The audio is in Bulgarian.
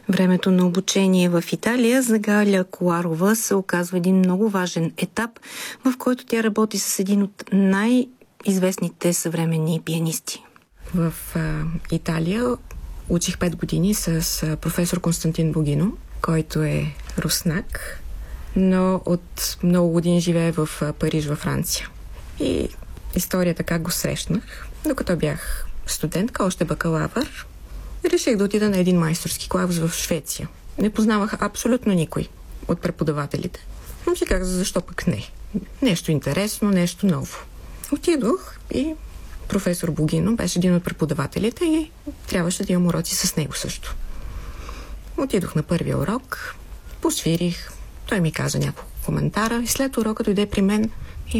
Времето на обучение в Италия за Галя Коларова се оказва един много важен етап, в който тя работи с един от най-известните съвременни пианисти. В Италия учих 5 години с професор Константин Бугино, който е руснак, но от много години живее в Париж, във Франция. И историята как го срещнах, докато бях студентка, още бакалавър, реших да отида на един майсторски клас в Швеция. Не познавах абсолютно никой от преподавателите. Но си казах, защо пък не? Нещо интересно, нещо ново. Отидох и професор Бугино беше един от преподавателите и трябваше да имам уроци с него също. Отидох на първия урок, посвирих, той ми каза няколко коментара и след урока дойде при мен